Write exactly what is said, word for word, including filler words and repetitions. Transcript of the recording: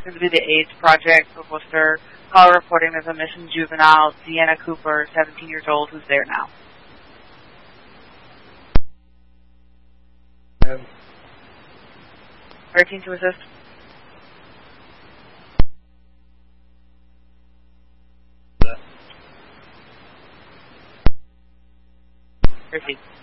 This would be the AIDS Project of Worcester. Call reporting there's a missing juvenile, Deanna Cooper, seventeen years old, who's there now. Um, thirteen to assist. Proceed.